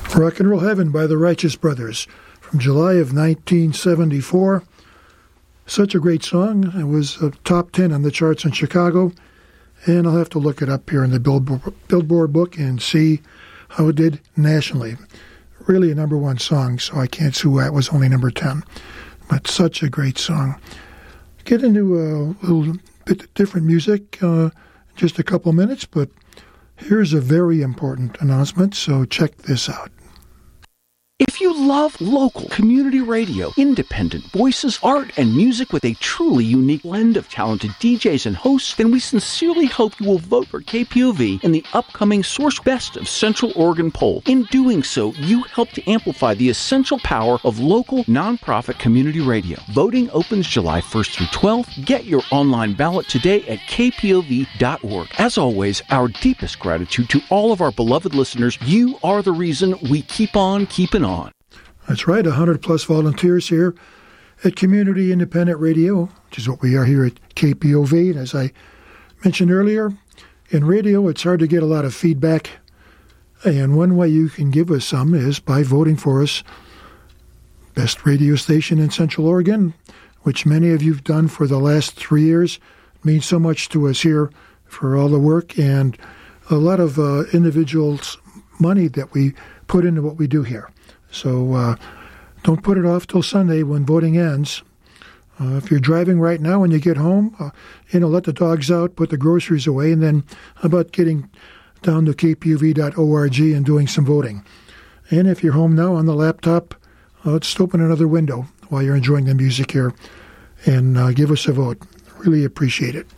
Rock and Roll Heaven by the Righteous Brothers from July of 1974. Such a great song. It was a top 10 on the charts in Chicago, and I'll have to look it up here in the Billboard book and see how it did nationally. Really a number one song, so I can't see why it was only number 10. But such a great song. Get into a little bit different music in just a couple minutes, but here's a very important announcement, so check this out. If you love local community radio, independent voices, art, and music with a truly unique blend of talented DJs and hosts, then we sincerely hope you will vote for KPOV in the upcoming Source Best of Central Oregon poll. In doing so, you help to amplify the essential power of local, nonprofit community radio. Voting opens July 1st through 12th. Get your online ballot today at kpov.org. As always, our deepest gratitude to all of our beloved listeners. You are the reason we keep on keeping on. That's right, 100-plus volunteers here at Community Independent Radio, which is what we are here at KPOV. And as I mentioned earlier, in radio, it's hard to get a lot of feedback. And one way you can give us some is by voting for us. Best radio station in Central Oregon, which many of you have done for the last 3 years. It means so much to us here for all the work and a lot of individuals' money that we put into what we do here. So don't put it off till Sunday when voting ends. If you're driving right now when you get home, let the dogs out, put the groceries away, and then how about getting down to kpov.org and doing some voting. And if you're home now on the laptop, just open another window while you're enjoying the music here and give us a vote. Really appreciate it.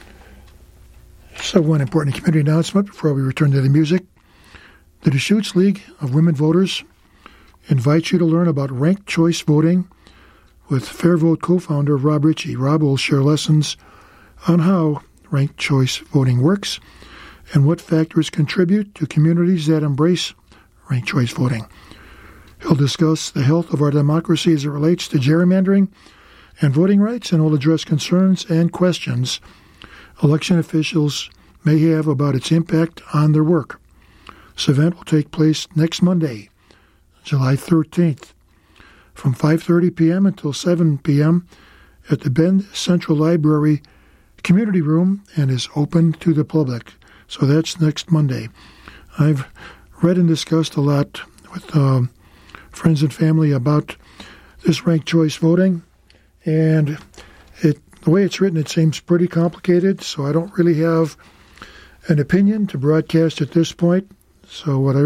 So one important community announcement before we return to the music. The Deschutes League of Women Voters invites you to learn about ranked choice voting with Fair Vote co-founder Rob Ritchie. Rob will share lessons on how ranked choice voting works and what factors contribute to communities that embrace ranked choice voting. He'll discuss the health of our democracy as it relates to gerrymandering and voting rights, and will address concerns and questions election officials may have about its impact on their work. This event will take place next Monday, July 13th, from 5:30 p.m. until 7 p.m. at the Bend Central Library Community Room and is open to the public. So that's next Monday. I've read and discussed a lot with friends and family about this ranked choice voting, and the way it's written, it seems pretty complicated, so I don't really have an opinion to broadcast at this point. So what I